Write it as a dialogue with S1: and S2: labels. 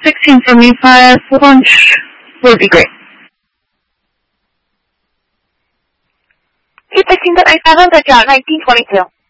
S1: $16.75 for lunch would be great.
S2: Keep 16.97, but 1922.